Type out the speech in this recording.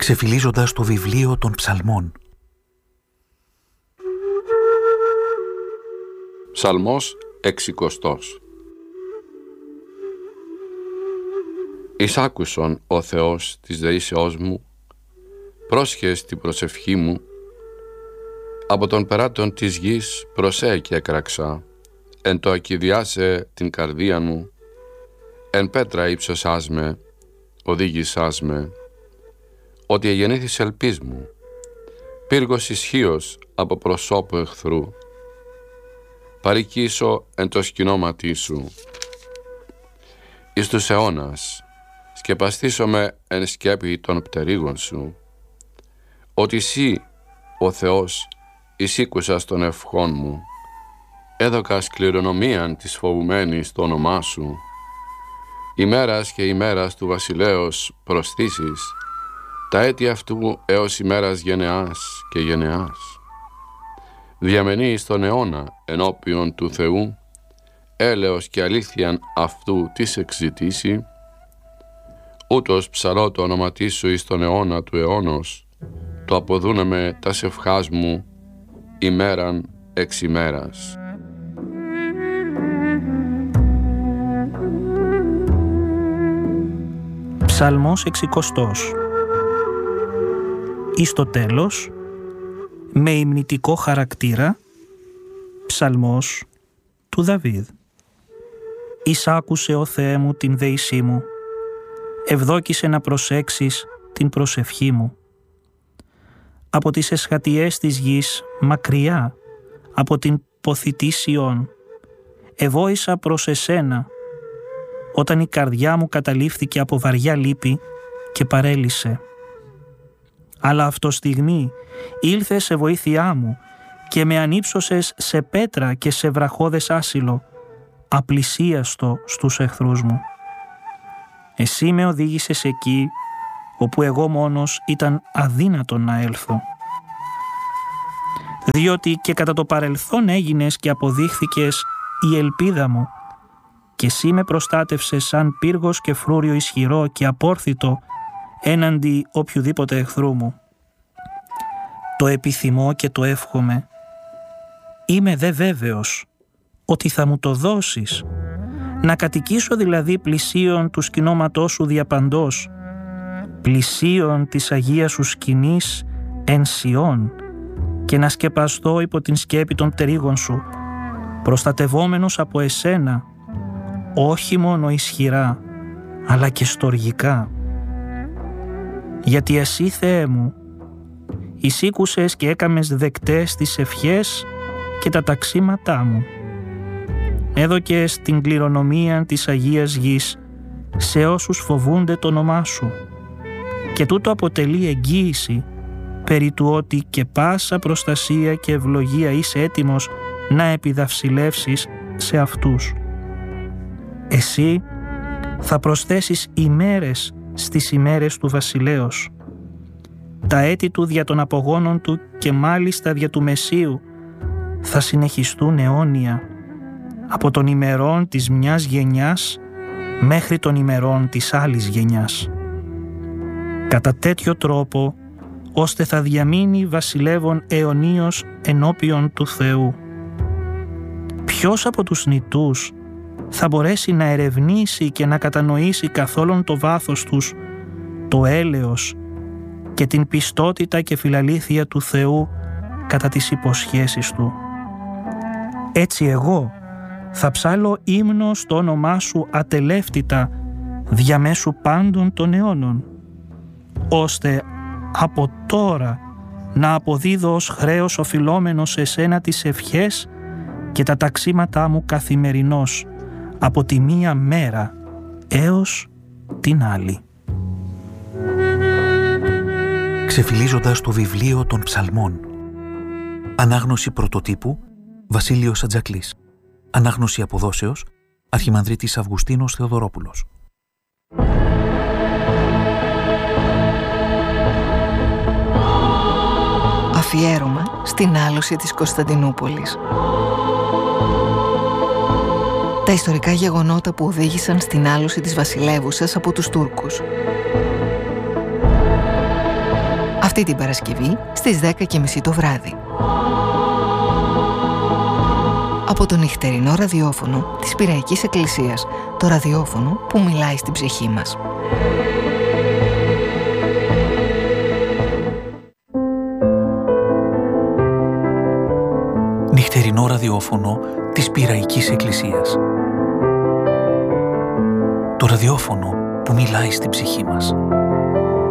ξεφυλίζοντας το βιβλίο των ψαλμών. Ψαλμός 60. Εισάκουσον, ο Θεός, της δεήσεώς μου, πρόσχες την προσευχή μου, από των περάτων της γης προσέ και έκραξα, εν το ακηδιάσε την καρδία μου, εν πέτρα ύψωσάς με, οδήγησάς με, ότι εγεννήθης ελπίς μου, πύργος ισχύος από προσώπου εχθρού, παρικήσω εν το σκηνώματί σου, εις τους αιώνας, σκεπαστήσομαι εν σκέπη των πτερίγων σου, ότι εσύ, ο Θεός, εισήκουσας των ευχών μου, έδωκας κληρονομίαν της φοβουμένης το όνομά σου, ημέρας και ημέρας του βασιλέως προσθήσεις, τα έτη αυτού έως ημέρας γενεάς και γενεάς. Διαμενεί στον αιώνα ενώπιον του Θεού, έλεος και αλήθειαν αυτού της εξητήσει, ούτως ψαλώ το όνοματί σου εις τον αιώνα του αιώνος, το αποδούναμε τας ευχάς μου ημέραν εξ ημέρας. Ψαλμός 60. Εις το τέλος, με υμνητικό χαρακτήρα, ψαλμός του Δαβίδ. Εισάκουσε, ο Θεέ μου, την δεήσή μου, ευδόκησε να προσέξεις την προσευχή μου. Από τις εσχατιές της γης, μακριά, από την ποθητή Σιών, ευόησα προς εσένα, όταν η καρδιά μου καταλήφθηκε από βαριά λύπη και παρέλυσε. Αλλά αυτό στιγμή ήλθε σε βοήθειά μου και με ανύψωσες σε πέτρα και σε βραχώδες άσυλο, απλησίαστο στους εχθρούς μου. Εσύ με οδήγησες εκεί όπου εγώ μόνος ήταν αδύνατο να έλθω. Διότι και κατά το παρελθόν έγινες και αποδείχθηκες η ελπίδα μου και εσύ με προστάτευσες σαν πύργος και φρούριο ισχυρό και απόρθητο έναντι οποιουδήποτε εχθρού μου. Το επιθυμώ και το εύχομαι. Είμαι δε βέβαιος ότι θα μου το δώσεις, να κατοικήσω δηλαδή πλησίον του σκηνώματός σου διαπαντός, πλησίον της Αγίας σου σκηνής εν Σιών, και να σκεπαστώ υπό την σκέπη των πτερίγων σου, προστατευόμενος από εσένα, όχι μόνο ισχυρά, αλλά και στοργικά. Γιατί εσύ, Θεέ μου, εισήκουσες και έκαμες δεκτές τις ευχές και τα ταξίματά μου. Έδωκες την κληρονομία της Αγίας Γης σε όσους φοβούνται το όνομά σου, και τούτο αποτελεί εγγύηση περί του ότι και πάσα προστασία και ευλογία είσαι έτοιμος να επιδαυσιλεύσεις σε αυτούς. Εσύ θα προσθέσεις ημέρες στις ημέρες του βασιλέως. Τα έτη του δια των απογόνων του και μάλιστα δια του Μεσσίου θα συνεχιστούν αιώνια, από των ημερών της μιας γενιάς μέχρι των ημερών της άλλης γενιάς. Κατά τέτοιο τρόπο, ώστε θα διαμείνει βασιλεύων αιωνίως ενώπιον του Θεού. Ποιος από τους νητούς θα μπορέσει να ερευνήσει και να κατανοήσει καθόλου το βάθος τους, το έλεος και την πιστότητα και φιλαλήθεια του Θεού κατά τις υποσχέσεις Του. Έτσι εγώ θα ψάλω ύμνο στο όνομά Σου ατελεύτητα διαμέσου πάντων των αιώνων, ώστε από τώρα να αποδίδω ως χρέος οφειλόμενο σε Σένα τις ευχές και τα ταξίματά μου καθημερινώς, από τη μία μέρα έως την άλλη. Ξεφυλίζοντας το βιβλίο των ψαλμών. Ανάγνωση πρωτοτύπου Βασίλειος Ατζακλής. Ανάγνωση αποδόσεως Αρχιμανδρίτης Αυγουστίνος Θεοδωρόπουλος. Αφιέρωμα στην άλωση της Κωνσταντινούπολης. Τα ιστορικά γεγονότα που οδήγησαν στην άλωση της βασιλεύουσας από τους Τούρκους. Αυτή την Παρασκευή στις 10:30 το βράδυ. Από το νυχτερινό ραδιόφωνο της Πειραϊκής Εκκλησίας, το ραδιόφωνο που μιλάει στην ψυχή μας. Νυχτερινό ραδιόφωνο της Πειραϊκής Εκκλησίας. Το ραδιόφωνο που μιλάει στην ψυχή μας.